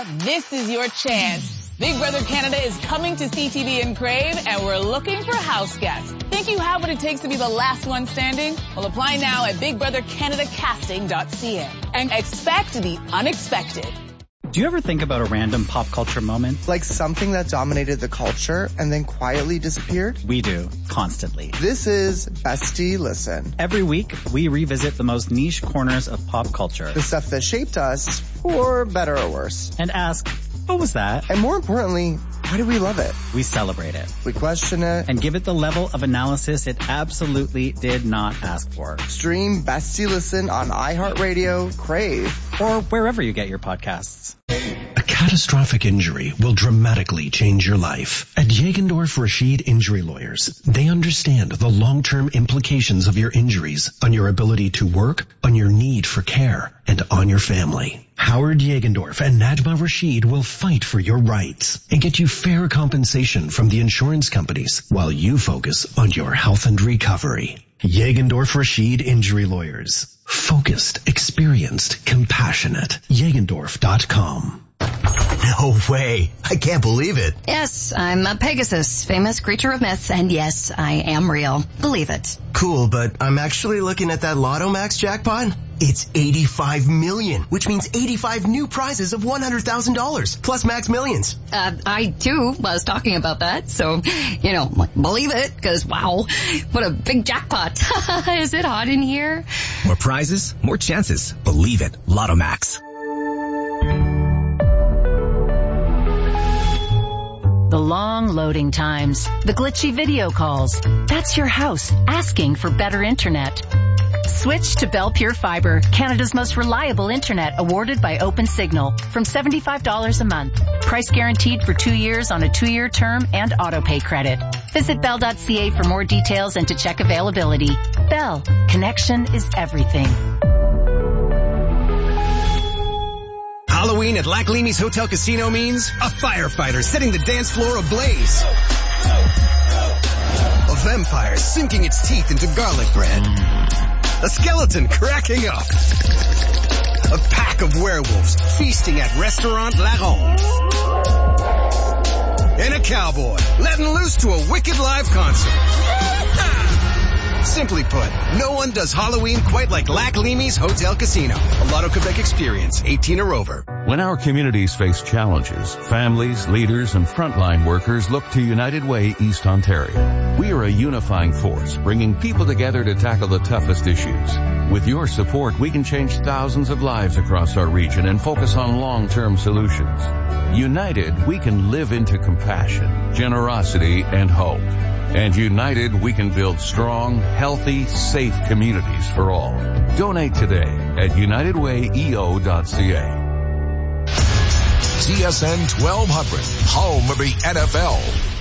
Canada, this is your chance. Big Brother Canada is coming to CTV and Crave, and we're looking for house guests. Think you have what it takes to be the last one standing? Well, apply now at BigBrotherCanadaCasting.ca and expect the unexpected. Do you ever think about a random pop culture moment? Like something that dominated the culture and then quietly disappeared? We do, constantly. This is Bestie Listen. Every week, we revisit the most niche corners of pop culture. The stuff that shaped us, for better or worse. And ask, what was that? And more importantly, why do we love it? We celebrate it. We question it. And give it the level of analysis it absolutely did not ask for. Stream Bestie Listen on iHeartRadio, Crave, or wherever you get your podcasts. A catastrophic injury will dramatically change your life. At Jagendorf Rashid Injury Lawyers, they understand the long-term implications of your injuries on your ability to work, on your need for care, and on your family. Howard Jagendorf and Najma Rashid will fight for your rights and get you fair compensation from the insurance companies while you focus on your health and recovery. Jagendorf Rashid Injury Lawyers. Focused, experienced, compassionate. Jagendorf.com. No way. I can't believe it. Yes, I'm a Pegasus, famous creature of myth, and yes, I am real. Believe it. Cool, but I'm actually looking at that Lotto Max jackpot. It's 85 million, which means 85 new prizes of $100,000, plus Max Millions. I, too, was talking about that, so, believe it, because, wow, what a big jackpot. Is it hot in here? More prizes, more chances. Believe it. Lotto Max. The long loading times, the glitchy video calls. That's your house asking for better internet. Switch to Bell Pure Fiber, Canada's most reliable internet, awarded by OpenSignal, from $75 a month. Price guaranteed for 2 years on a 2-year term and auto-pay credit. Visit bell.ca for more details and to check availability. Bell, connection is everything. Halloween at Lac Leamy's Hotel Casino means a firefighter setting the dance floor ablaze. A vampire sinking its teeth into garlic bread. A skeleton cracking up. A pack of werewolves feasting at Restaurant La Ronde. And a cowboy letting loose to a wicked live concert. Simply put, no one does Halloween quite like Lac Leamy's Hotel Casino. A Lotto Quebec experience, 18 or over. When our communities face challenges, families, leaders, and frontline workers look to United Way East Ontario. We are a unifying force, bringing people together to tackle the toughest issues. With your support, we can change thousands of lives across our region and focus on long-term solutions. United, we can live into compassion, generosity, and hope. And united, we can build strong, healthy, safe communities for all. Donate today at unitedwayeo.ca. TSN 1200, home of the NFL.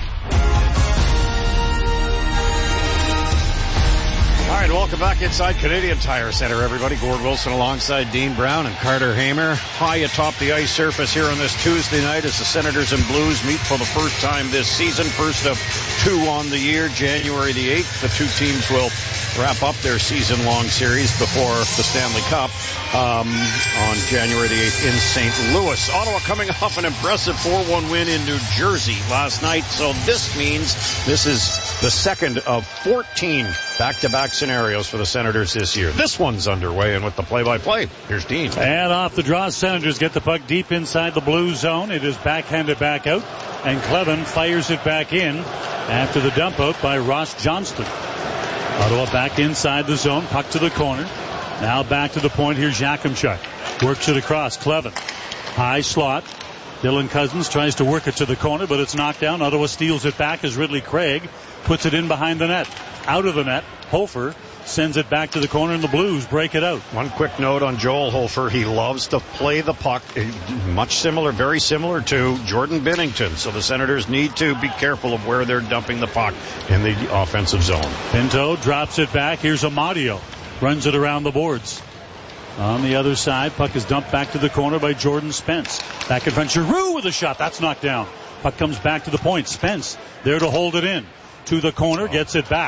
All right, welcome back inside Canadian Tire Center, everybody. Gord Wilson alongside Dean Brown and Carter Hamer. High atop the ice surface here on this Tuesday night as the Senators and Blues meet for the first time this season. First of 2 on the year, January the 8th. The two teams will wrap up their season-long series before the Stanley Cup on January the 8th in St. Louis. Ottawa coming off an impressive 4-1 win in New Jersey last night. So this means this is the second of 14 back-to-back scenarios for the Senators this year. This one's underway, and with the play-by-play, here's Dean. And off the draw, Senators get the puck deep inside the blue zone. It is backhanded back out, and Clevin fires it back in after the dump out by Ross Johnston. Ottawa back inside the zone, puck to the corner. Now back to the point. Here's Jakimchuk. Works it across. Clevin. High slot. Dylan Cousins tries to work it to the corner, but it's knocked down. Ottawa steals it back as Ridley Craig puts it in behind the net. Out of the net, Hofer sends it back to the corner, and the Blues break it out. One quick note on Joel Hofer. He loves to play the puck, very similar to Jordan Binnington. So the Senators need to be careful of where they're dumping the puck in the offensive zone. Pinto drops it back. Here's Amadio. Runs it around the boards. On the other side, puck is dumped back to the corner by Jordan Spence. Back in front, Giroux with a shot. That's knocked down. Puck comes back to the point. Spence there to hold it in. To the corner, gets it back.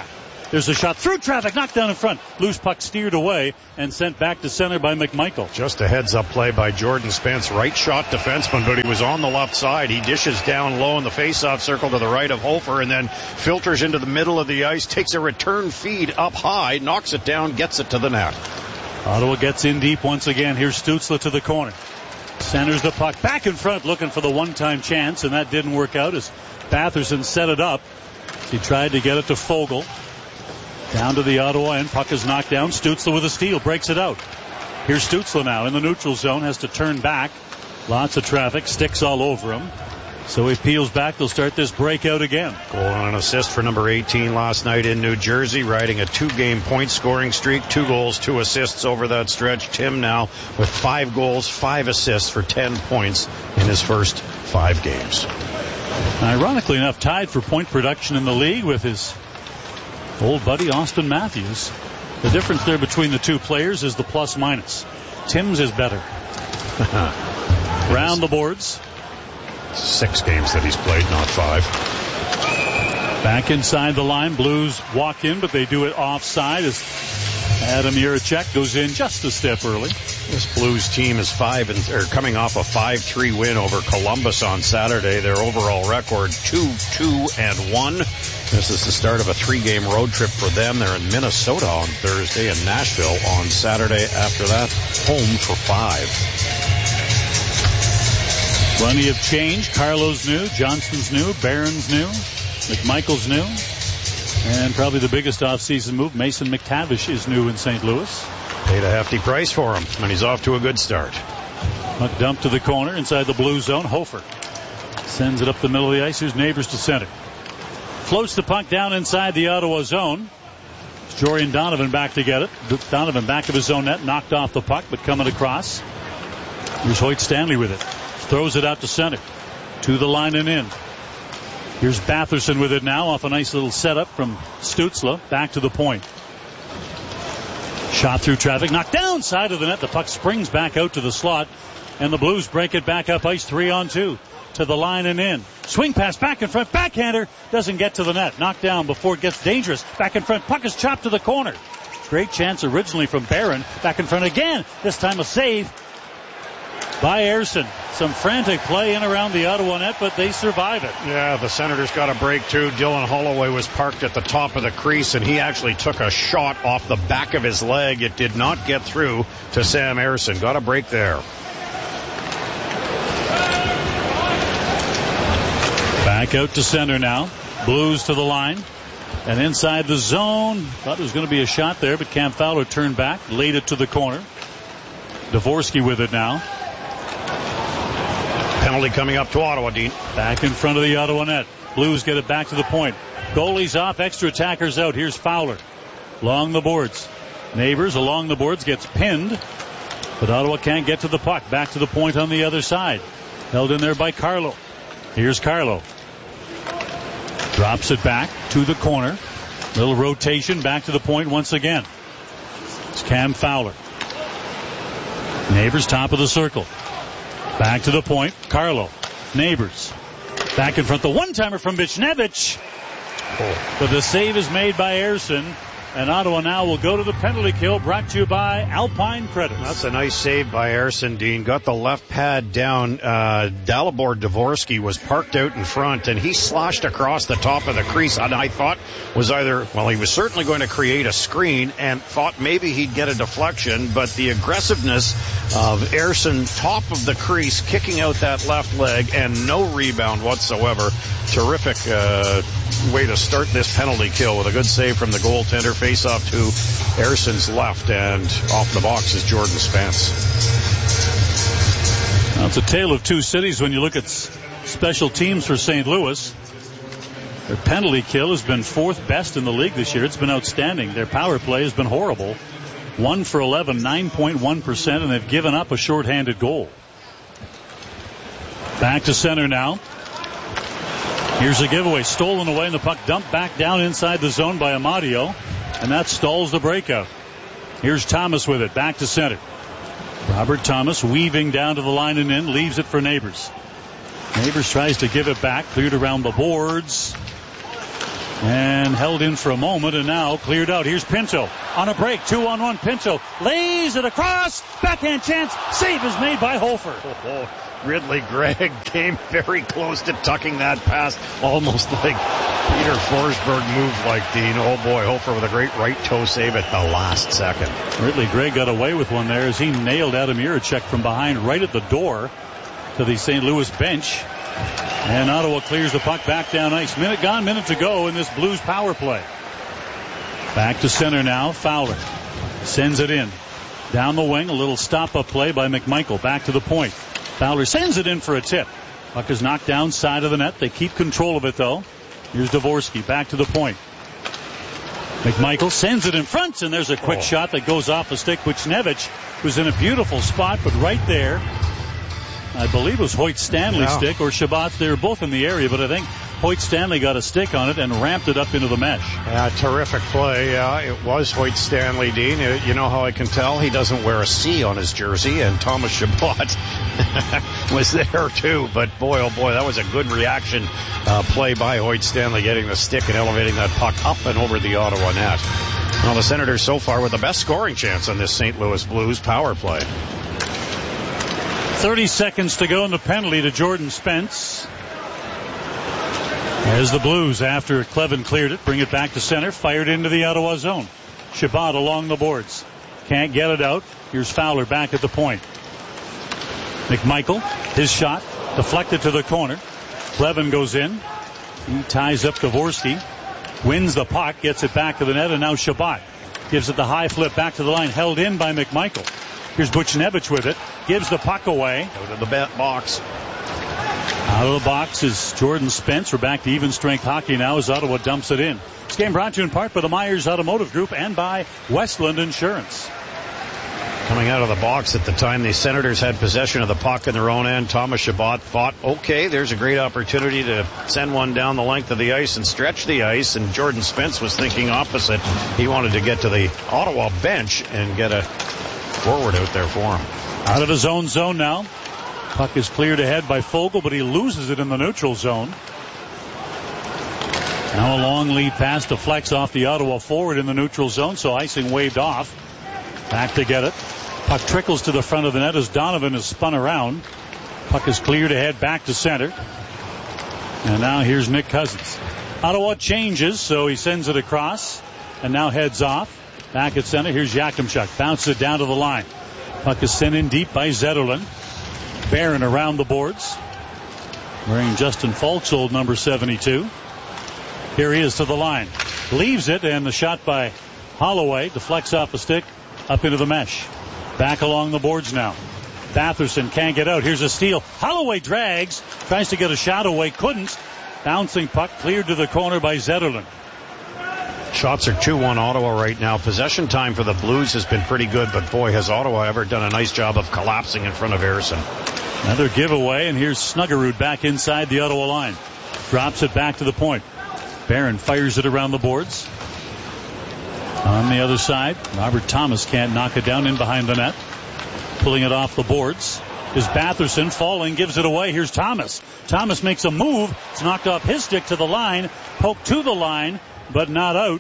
There's a shot through traffic, knocked down in front. Loose puck steered away and sent back to center by McMichael. Just a heads-up play by Jordan Spence. Right shot defenseman, but he was on the left side. He dishes down low in the face-off circle to the right of Hofer and then filters into the middle of the ice, takes a return feed up high, knocks it down, gets it to the net. Ottawa gets in deep once again. Here's Stützle to the corner. Centers the puck back in front, looking for the one-time chance, and that didn't work out as Batherson set it up. He tried to get it to Foegele. Down to the Ottawa end. Puck is knocked down. Stützle with a steal. Breaks it out. Here's Stützle now in the neutral zone. Has to turn back. Lots of traffic. Sticks all over him. So he peels back. They'll start this breakout again. Goal and an assist for number 18 last night in New Jersey, riding a 2-game point scoring streak. 2 goals, 2 assists over that stretch. Tim now with 5 goals, 5 assists for 10 points in his first 5 games. Ironically enough, tied for point production in the league with his old buddy Austin Matthews. The difference there between the two players is the plus-minus. Tim's is better. Round the boards. 6 games that he's played, not 5. Back inside the line. Blues walk in, but they do it offside as Adam Jiricek goes in just a step early. This Blues team is coming off a 5-3 win over Columbus on Saturday. Their overall record 2-2-1. This is the start of a 3-game road trip for them. They're in Minnesota on Thursday and Nashville on Saturday. After that, home for 5. Plenty of change. Carlo's new, Johnston's new, Barron's new, McMichael's new, and probably the biggest off-season move, Mason McTavish is new in St. Louis. Paid a hefty price for him, and he's off to a good start. Puck dumped to the corner inside the blue zone. Hofer sends it up the middle of the ice. Here's Neighbors to center. Floats the puck down inside the Ottawa zone. Jorian Donovan back to get it. Donovan back of his own net, knocked off the puck, but coming across. Here's Hoyt Stanley with it. Throws it out to center. To the line and in. Here's Batherson with it now off a nice little setup from Stützle. Back to the point. Shot through traffic. Knocked down side of the net. The puck springs back out to the slot. And the Blues break it back up ice 3-on-2. To the line and in. Swing pass back in front. Backhander doesn't get to the net. Knocked down before it gets dangerous. Back in front. Puck is chopped to the corner. Great chance originally from Barron. Back in front again. This time a save by Ersson. Some frantic play in around the Ottawa net, but they survive it. Yeah, the Senators got a break too. Dylan Holloway was parked at the top of the crease, and he actually took a shot off the back of his leg. It did not get through to Sam Ersson. Got a break there. Back out to center now. Blues to the line. And inside the zone. Thought there was going to be a shot there, but Cam Fowler turned back, laid it to the corner. Dvorsky with it now. Penalty coming up to Ottawa, Dean. Back in front of the Ottawa net. Blues get it back to the point. Goalie's off, extra attackers out. Here's Fowler. Along the boards. Neighbors along the boards gets pinned. But Ottawa can't get to the puck. Back to the point on the other side. Held in there by Carlo. Here's Carlo. Drops it back to the corner. Little rotation back to the point once again. It's Cam Fowler. Neighbors top of the circle. Back to the point. Carlo. Neighbors. Back in front. The one-timer from Buchnevich. But the save is made by Ersson. And Ottawa now will go to the penalty kill, brought to you by Alpine Credits. That's a nice save by Ersson, Dean. Got the left pad down. Dalibor Dvorsky was parked out in front, and he sloshed across the top of the crease. And I thought was he was certainly going to create a screen and thought maybe he'd get a deflection, but the aggressiveness of Ersson, top of the crease, kicking out that left leg, and no rebound whatsoever. Terrific way to start this penalty kill with a good save from the goaltender. Face off to Ersson's left, and off the box is Jordan Spence. Now it's a tale of two cities when you look at special teams for St. Louis. Their penalty kill has been 4th best in the league this year. It's been outstanding. Their power play has been horrible. 1 for 11, 9.1%, and they've given up a shorthanded goal. Back to center now. Here's a giveaway. Stolen away, and the puck dumped back down inside the zone by Amadio. And that stalls the breakout. Here's Thomas with it. Back to center. Robert Thomas weaving down to the line and in. Leaves it for Neighbors. Neighbors tries to give it back. Cleared around the boards. And held in for a moment and now cleared out. Here's Pinto on a break. 2-on-1. Pinto lays it across. Backhand chance. Save is made by Hofer. Ridley Gregg came very close to tucking that pass, almost like Peter Forsberg moved like Dean. Oh boy, Hofer with a great right toe save at the last second. Ridley Gregg got away with one there as he nailed Adam Jiricek from behind right at the door to the St. Louis bench. And Ottawa clears the puck back down ice. Minute to go in this Blues power play. Back to center now. Fowler sends it in. Down the wing, a little stop-up play by McMichael. Back to the point. Fowler sends it in for a tip. Puck is knocked down side of the net. They keep control of it, though. Here's Dvorsky back to the point. McMichael sends it in front, and there's a quick shot that goes off the stick. Buchnevich was in a beautiful spot, but right there, I believe it was Hoyt Stanley's stick or Shabbat. They were both in the area, but I think Hoyt Stanley got a stick on it and ramped it up into the mesh. Yeah, terrific play. It was Hoyt Stanley, Dean. You know how I can tell? He doesn't wear a C on his jersey, and Thomas Shabbat was there too. But boy, oh boy, that was a good reaction play by Hoyt Stanley, getting the stick and elevating that puck up and over the Ottawa net. Well, the Senators so far with the best scoring chance on this St. Louis Blues power play. 30 seconds to go in the penalty to Jordan Spence. As the Blues, after Clevin cleared it, bring it back to center, fired into the Ottawa zone. Shabbat along the boards. Can't get it out. Here's Fowler back at the point. McMichael, his shot, deflected to the corner. Clevin goes in. He ties up Dvorsky. Wins the puck, gets it back to the net, and now Shabbat gives it the high flip back to the line, held in by McMichael. Here's Buchnevich with it. Gives the puck away. Out of the box. Out of the box is Jordan Spence. We're back to even strength hockey now as Ottawa dumps it in. This game brought to you in part by the Myers Automotive Group and by Westland Insurance. Coming out of the box at the time the Senators had possession of the puck in their own end, Thomas Shabbat thought, okay, there's a great opportunity to send one down the length of the ice and stretch the ice, and Jordan Spence was thinking opposite. He wanted to get to the Ottawa bench and get a forward out there for him. Out of his own zone now. Puck is cleared ahead by Fogle, but he loses it in the neutral zone. Now a long lead pass deflects off the Ottawa forward in the neutral zone, so icing waved off. Back to get it. Puck trickles to the front of the net as Donovan is spun around. Puck is cleared ahead back to center. And now here's Nick Cousins. Ottawa changes, so he sends it across and now heads off. Back at center, here's Yakimchuk. Bounces it down to the line. Puck is sent in deep by Zetterlund. Barron around the boards. Wearing Justin Falk's old number 72. Here he is to the line. Leaves it, and the shot by Holloway deflects off the stick up into the mesh. Back along the boards now. Batherson can't get out. Here's a steal. Holloway drags. Tries to get a shot away. Couldn't. Bouncing puck cleared to the corner by Zetterlund. Shots are 2-1 Ottawa right now. Possession time for the Blues has been pretty good, but boy, has Ottawa ever done a nice job of collapsing in front of Harrison. Another giveaway, and here's Snuggerud back inside the Ottawa line. Drops it back to the point. Barron fires it around the boards. On the other side, Robert Thomas can't knock it down in behind the net. Pulling it off the boards is Batherson. Falling, gives it away. Here's Thomas. Thomas makes a move. It's knocked off his stick to the line. Poked to the line, but not out.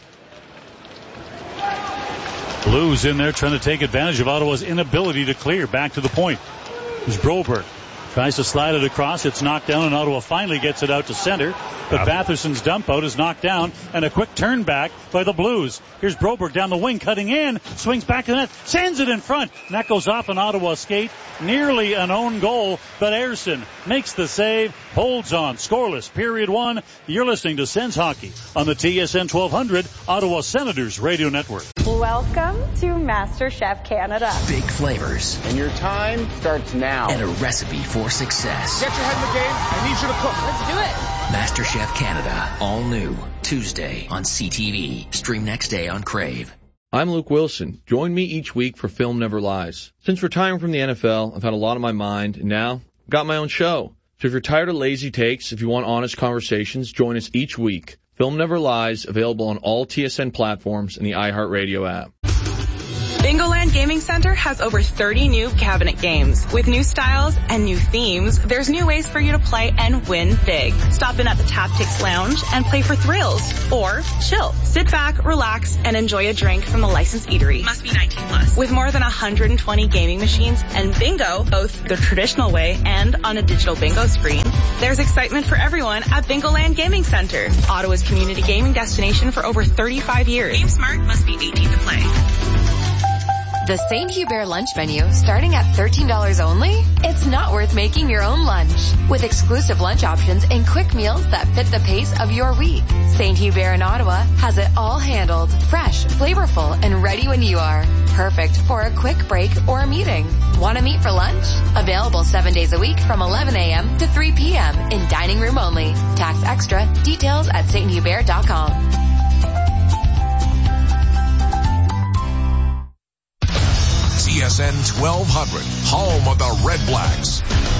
Blues in there trying to take advantage of Ottawa's inability to clear. Back to the point. There's Broberg. Tries to slide it across. It's knocked down, and Ottawa finally gets it out to center. But Batherson's dump out is knocked down, and a quick turn back by the Blues. Here's Broberg down the wing, cutting in. Swings back to the net. Sends it in front. And that goes off an Ottawa skate. Nearly an own goal, but Ayerson makes the save. Holds on. Scoreless. Period one. You're listening to Sens Hockey on the TSN 1200 Ottawa Senators Radio Network. Welcome to MasterChef Canada. Big flavors. And your time starts now. And a recipe for success. Get your head in the game. I need you to cook. Let's do it. MasterChef Canada. All new. Tuesday on CTV. Stream next day on Crave. I'm Luke Wilson. Join me each week for Film Never Lies. Since retiring from the NFL, I've had a lot on my mind, and now I've got my own show. So if you're tired of lazy takes, if you want honest conversations, join us each week. Film Never Lies, available on all TSN platforms and the iHeartRadio app. Bingoland Gaming Center has over 30 new cabinet games. With new styles and new themes, there's new ways for you to play and win big. Stop in at the Tactics Lounge and play for thrills. Or chill. Sit back, relax, and enjoy a drink from the licensed eatery. Must be 19 plus. With more than 120 gaming machines and bingo, both the traditional way and on a digital bingo screen, there's excitement for everyone at Bingoland Gaming Center, Ottawa's community gaming destination for over 35 years. Game Smart, must be 18 to play. The St. Hubert lunch menu starting at $13 only? It's not worth making your own lunch. With exclusive lunch options and quick meals that fit the pace of your week. St. Hubert in Ottawa has it all handled, fresh, flavorful, and ready when you are. Perfect for a quick break or a meeting. Want to meet for lunch? Available 7 days a week from 11 a.m. to 3 p.m. in dining room only. Tax extra. Details at sthubert.com. TSN 1200, home of the Red Blacks.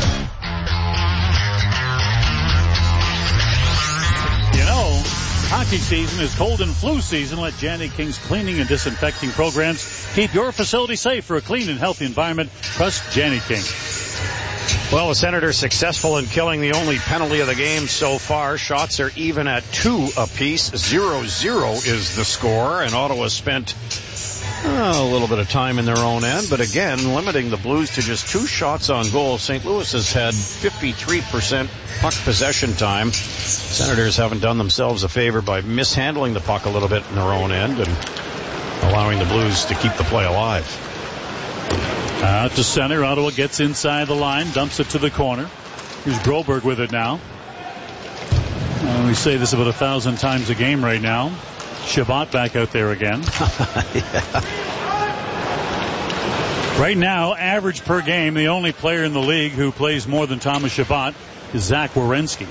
You know, hockey season is cold and flu season. Let Janny King's cleaning and disinfecting programs keep your facility safe for a clean and healthy environment. Trust Janny King. Well, the Senators successful in killing the only penalty of the game so far. Shots are even at 2 apiece. 0-0 is the score, and Ottawa spent a little bit of time in their own end, but again, limiting the Blues to just 2 shots on goal. St. Louis has had 53% puck possession time. Senators haven't done themselves a favor by mishandling the puck a little bit in their own end and allowing the Blues to keep the play alive. Out to center, Ottawa gets inside the line, dumps it to the corner. Here's Broberg with it now. We say this about 1,000 times a game right now. Chabot back out there again. Yeah. Right now, average per game, the only player in the league who plays more than Thomas Chabot is Zach Werenski.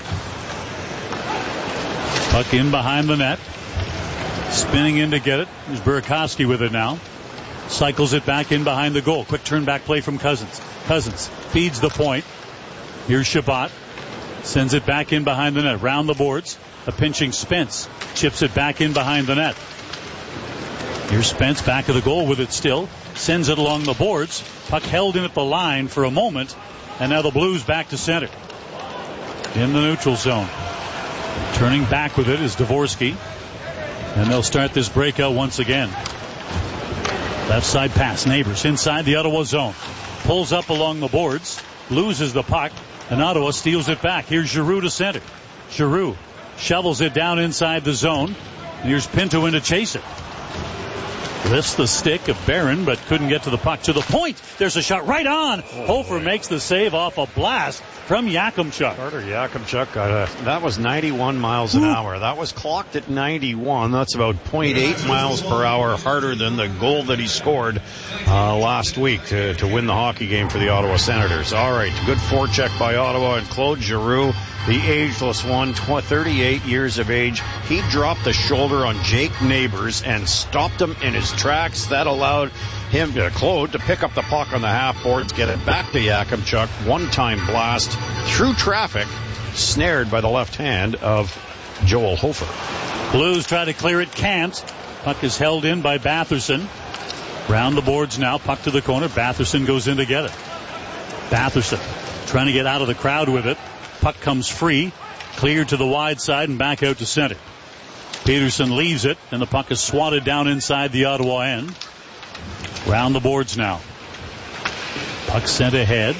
Puck in behind the net. Spinning in to get it. There's Burakovsky with it now. Cycles it back in behind the goal. Quick turn back play from Cousins. Cousins feeds the point. Here's Chabot. Sends it back in behind the net. Round the boards. A pinching Spence. Chips it back in behind the net. Here's Spence back of the goal with it still. Sends it along the boards. Puck held in at the line for a moment. And now the Blues back to center. In the neutral zone. Turning back with it is Dvorsky. And they'll start this breakout once again. Left side pass. Neighbors inside the Ottawa zone. Pulls up along the boards. Loses the puck. And Ottawa steals it back. Here's Giroux to center. Giroux shovels it down inside the zone. And here's Pinto in to chase it. Lifts the stick of Barron, but couldn't get to the puck. To the point. There's a shot right on. Hofer makes the save off a blast from Yakimchuk. Carter Yakimchuk that was 91 miles an hour. That was clocked at 91. That's about 0.8 miles per hour harder than the goal that he scored last week to win the hockey game for the Ottawa Senators. All right, good forecheck by Ottawa, and Claude Giroux, the ageless one, 38 years of age. He dropped the shoulder on Jake Neighbors and stopped him in his tracks. That allowed him, Claude, to pick up the puck on the half boards, get it back to Yakimchuk. One-time blast through traffic, snared by the left hand of Joel Hofer. Blues try to clear it, can't. Puck is held in by Batherson. Round the boards now, puck to the corner. Batherson goes in to get it. Batherson trying to get out of the crowd with it. Puck comes free, cleared to the wide side and back out to center. Peterson leaves it, and the puck is swatted down inside the Ottawa end. Round the boards now. Puck sent ahead.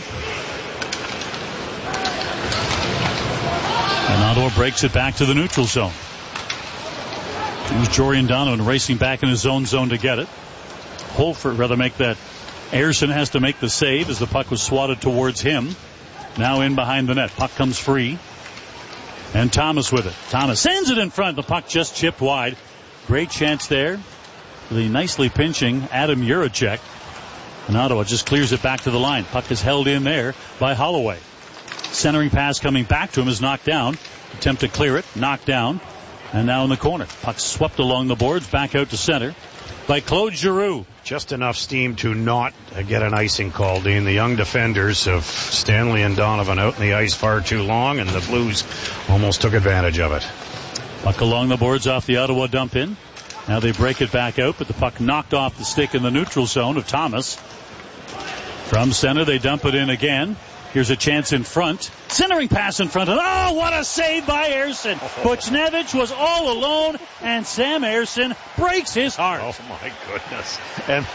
And Ottawa breaks it back to the neutral zone. Here's Jorian Donovan racing back in his own zone to get it. Holford rather make that. Ayerson has to make the save as the puck was swatted towards him. Now in behind the net. Puck comes free. And Thomas with it. Thomas sends it in front. The puck just chipped wide. Great chance there. The nicely pinching Adam Juracek. And Ottawa just clears it back to the line. Puck is held in there by Holloway. Centering pass coming back to him is knocked down. Attempt to clear it. Knocked down. And now in the corner. Puck swept along the boards. Back out to center by Claude Giroux. Just enough steam to not get an icing call, Dean. The young defenders of Stanley and Donovan out in the ice far too long, and the Blues almost took advantage of it. Puck along the boards off the Ottawa dump in. Now they break it back out, but the puck knocked off the stick in the neutral zone of Thomas. From center, they dump it in again. Here's a chance in front. Centering pass in front. Oh, what a save by Ayerson. Buchnevich was all alone, and Sam Ayerson breaks his heart. Oh, my goodness. And,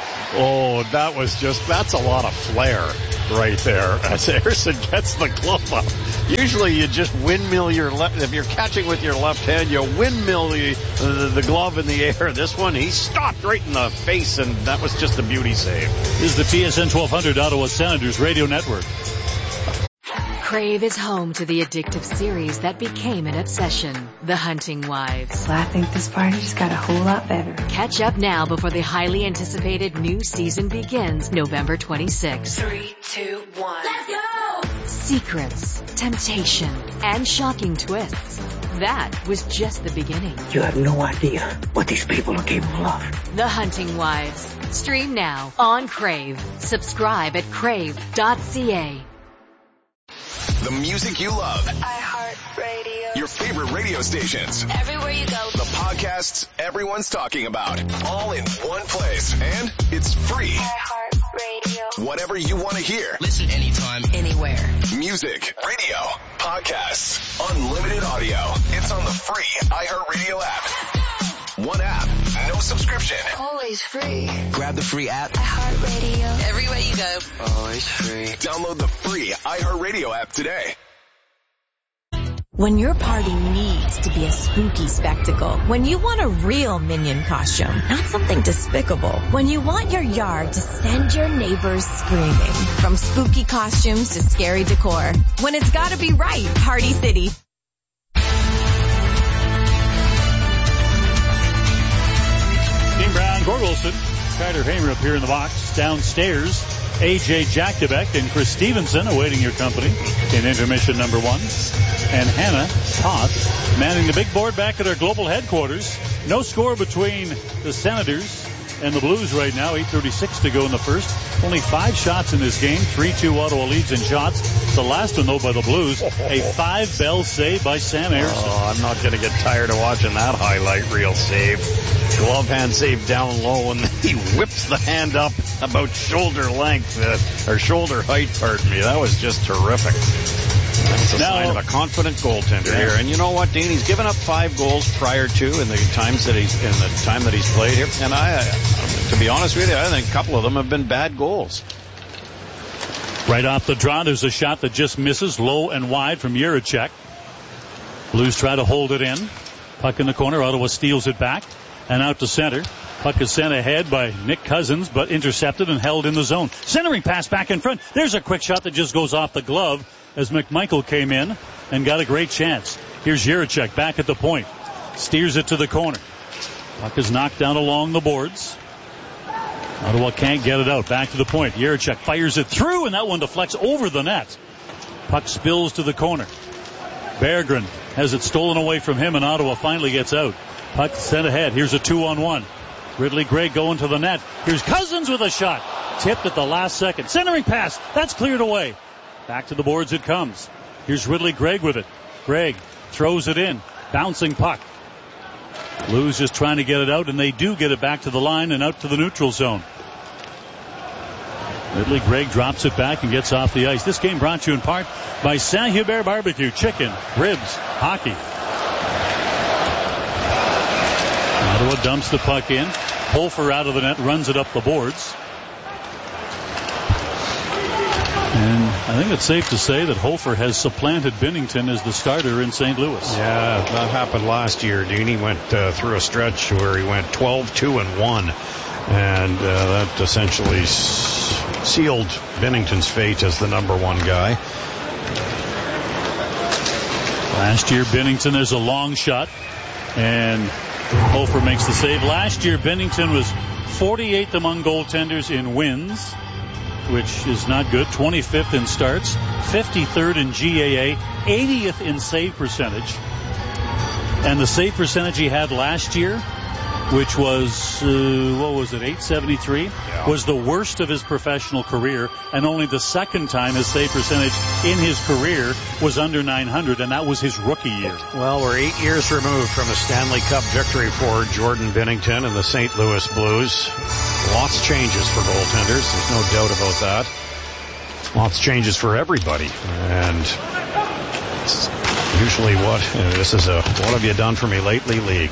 that's a lot of flair right there as Ayerson gets the glove up. Usually you just windmill your left. If you're catching with your left hand, you windmill the glove in the air. This one, he stopped right in the face, and that was just a beauty save. This is the TSN 1200 Ottawa Senators Radio Network. Crave is home to the addictive series that became an obsession, The Hunting Wives. Well, I think this party just got a whole lot better. Catch up now before the highly anticipated new season begins November 26th. 3, 2, 1. Let's go! Secrets, temptation, and shocking twists. That was just the beginning. You have no idea what these people are capable of. The Hunting Wives. Stream now on Crave. Subscribe at crave.ca. The music you love. iHeartRadio. Your favorite radio stations. Everywhere you go. The podcasts everyone's talking about. All in one place. And it's free. iHeartRadio. Whatever you want to hear. Listen anytime, anywhere. Music, radio, podcasts, unlimited audio. It's on the free iHeartRadio app. One app, no subscription. Always free. Grab the free app. iHeartRadio. Everywhere you go. Always free. Download the free iHeartRadio app today. When your party needs to be a spooky spectacle, when you want a real Minion costume, not something despicable, when you want your yard to send your neighbors screaming, from spooky costumes to scary decor, when it's gotta be right, Party City. Dean Brown, Gord Wilson, Carter Hamer up here in the box. Downstairs, A.J. Jackdebeck and Chris Stevenson awaiting your company in intermission number 1. And Hannah Toth manning the big board back at our global headquarters. No score between the Senators and the Blues right now. 8:36 to go in the first. Only 5 shots in this game. 3-2 Ottawa leads in shots. The last one, though, by the Blues. A 5-bell save by Sam Ayerson. Oh, I'm not going to get tired of watching that highlight reel save. Glove hand save down low, and then he whips the hand up about shoulder length, or shoulder height, pardon me. That was just terrific. That's a sign of a confident goaltender here. And you know what, Dean? He's given up 5 goals prior to in the time that he's played here. And to be honest with you, I think a couple of them have been bad goals. Right off the draw, there's a shot that just misses low and wide from Jiricek. Blues try to hold it in. Puck in the corner. Ottawa steals it back and out to center. Puck is sent ahead by Nick Cousins, but intercepted and held in the zone. Centering pass back in front. There's a quick shot that just goes off the glove as McMichael came in and got a great chance. Here's Jiricek back at the point. Steers it to the corner. Puck is knocked down along the boards. Ottawa can't get it out. Back to the point. Jiricek fires it through, and that one deflects over the net. Puck spills to the corner. Berggren has it stolen away from him, and Ottawa finally gets out. Puck sent ahead. Here's a 2-on-1. Ridley Gregg going to the net. Here's Cousins with a shot. Tipped at the last second. Centering pass. That's cleared away. Back to the boards it comes. Here's Ridley Gregg with it. Gregg throws it in. Bouncing puck. Blues just trying to get it out, and they do get it back to the line and out to the neutral zone. Ridley Gregg drops it back and gets off the ice. This game brought to you in part by Saint-Hubert Barbecue. Chicken, ribs, hockey. Ottawa dumps the puck in. Hofer out of the net, runs it up the boards. And I think it's safe to say that Hofer has supplanted Binnington as the starter in St. Louis. Yeah, that happened last year. Dean, he went through a stretch where he went 12-2-1. And that essentially sealed Binnington's fate as the number 1 guy. Last year, Binnington, there's a long shot. And Hofer makes the save. Last year, Binnington was 48th among goaltenders in wins, which is not good. 25th in starts, 53rd in GAA, 80th in save percentage. And the save percentage he had last year which was, 873? Yeah. Was the worst of his professional career, and only the second time his save percentage in his career was under 900, and that was his rookie year. Well, we're 8 years removed from a Stanley Cup victory for Jordan Binnington and the St. Louis Blues. Lots changes for goaltenders. There's no doubt about that. Lots changes for everybody. And it's usually this is a what have you done for me lately league.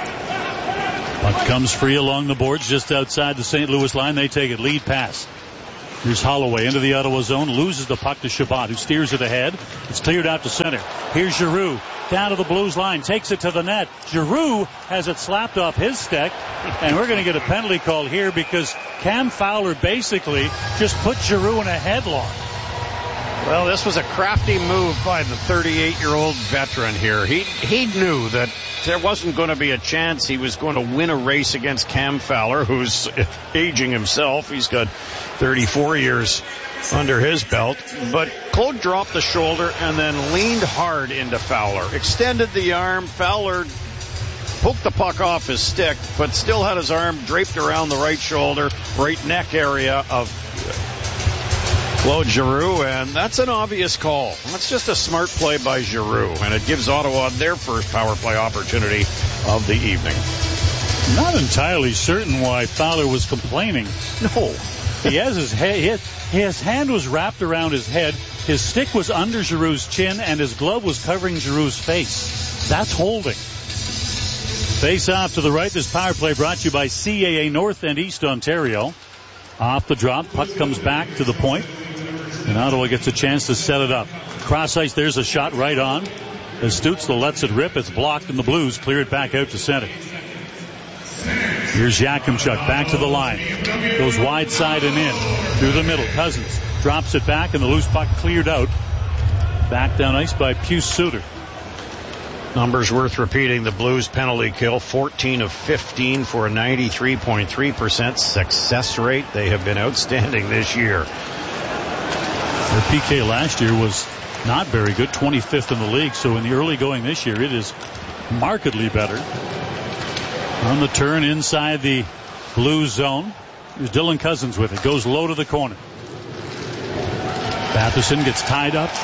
Puck comes free along the boards just outside the St. Louis line. They take it. Lead pass. Here's Holloway into the Ottawa zone. Loses the puck to Chabot, who steers it ahead. It's cleared out to center. Here's Giroux. Down to the Blues line. Takes it to the net. Giroux has it slapped off his stick. And we're going to get a penalty call here because Cam Fowler basically just put Giroux in a headlock. Well, this was a crafty move by the 38-year-old veteran here. He knew that there wasn't going to be a chance he was going to win a race against Cam Fowler, who's aging himself. He's got 34 years under his belt. But Claude dropped the shoulder and then leaned hard into Fowler. Extended the arm. Fowler poked the puck off his stick, but still had his arm draped around the right shoulder, right neck area of Claude Giroux, and that's an obvious call. That's just a smart play by Giroux, and it gives Ottawa their first power play opportunity of the evening. Not entirely certain why Fowler was complaining. No. He has his hand was wrapped around his head, his stick was under Giroux's chin, and his glove was covering Giroux's face. That's holding. Face off to the right. This power play brought to you by CAA North and East Ontario. Off the drop, puck comes back to the point, and Ottawa gets a chance to set it up. Cross ice, there's a shot right on. As Stützle lets it rip, it's blocked, and the Blues clear it back out to center. Here's Yakimchuk back to the line. Goes wide side and in. Through the middle, Cousins drops it back, and the loose puck cleared out. Back down ice by Pius Suter. Numbers worth repeating. The Blues penalty kill, 14 of 15 for a 93.3% success rate. They have been outstanding this year. Their PK last year was not very good, 25th in the league. So in the early going this year, it is markedly better. On the turn inside the Blues zone. Here's Dylan Cousins with it. Goes low to the corner. Batherson gets tied up.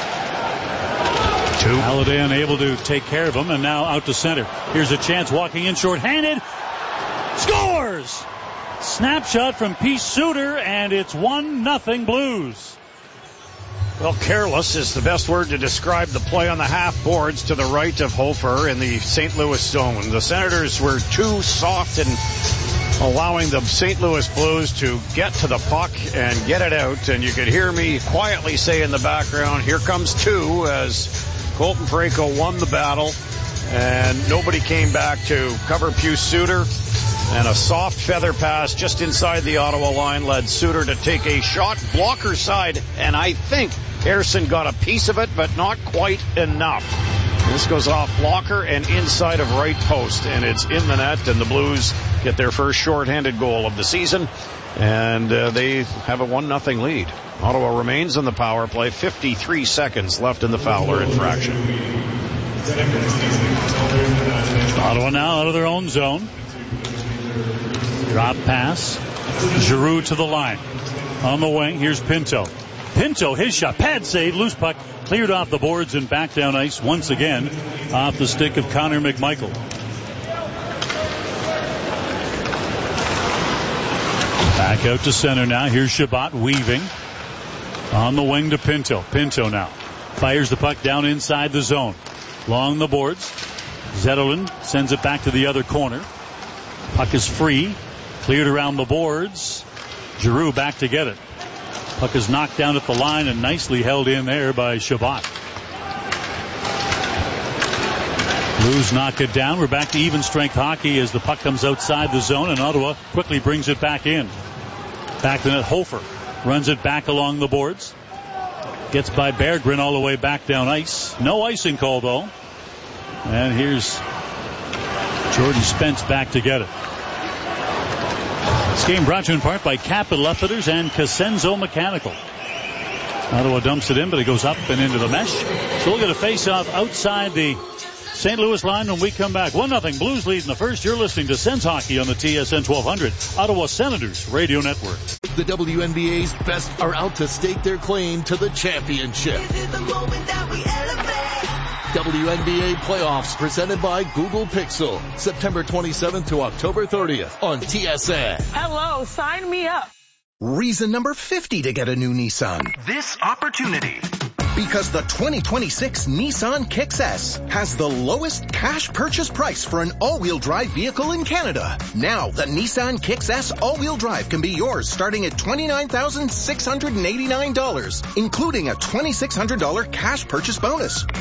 Halliday unable to take care of him, and now out to center. Here's a chance, walking in short-handed. Scores! Snapshot from Pius Suter, and it's 1-0 Blues. Well, careless is the best word to describe the play on the half boards to the right of Hofer in the St. Louis zone. The Senators were too soft in allowing the St. Louis Blues to get to the puck and get it out, and you could hear me quietly say in the background, here comes two, as Colton Parayko won the battle, and nobody came back to cover Pius Suter. And a soft feather pass just inside the Ottawa line led Suter to take a shot blocker side, and I think Harrison got a piece of it, but not quite enough. This goes off blocker and inside of right post, and it's in the net, and the Blues get their first shorthanded goal of the season, and they have a 1-0 lead. Ottawa remains in the power play, 53 seconds left in the Fowler infraction. Ottawa now out of their own zone. Drop pass. Giroux to the line. On the wing, here's Pinto. Pinto, his shot. Pad save. Loose puck cleared off the boards and back down ice once again off the stick of Connor McMichael. Back out to center now. Here's Chabot weaving. On the wing to Pinto. Pinto now fires the puck down inside the zone. Along the boards. Zetterlund sends it back to the other corner. Puck is free. Cleared around the boards. Giroux back to get it. Puck is knocked down at the line and nicely held in there by Chabot. Blues knock it down. We're back to even strength hockey as the puck comes outside the zone, and Ottawa quickly brings it back in. Back to net. Hofer runs it back along the boards. Gets by Berggren all the way back down ice. No icing call though. And here's Jordan Spence back to get it. This game brought to you in part by Capital Outfitters and Cosenzo Mechanical. Ottawa dumps it in, but it goes up and into the mesh. So we'll get a face-off outside the St. Louis line when we come back. 1-0 Blues lead in the first. You're listening to Sens Hockey on the TSN 1200 Ottawa Senators Radio Network. The WNBA's best are out to stake their claim to the championship. WNBA playoffs presented by Google Pixel. September 27th to October 30th on TSN. Hello, sign me up. Reason number 50 to get a new Nissan. This opportunity. Because the 2026 Nissan Kicks S has the lowest cash purchase price for an all-wheel drive vehicle in Canada. Now, the Nissan Kicks S all-wheel drive can be yours starting at $29,689, including a $2,600 cash purchase bonus.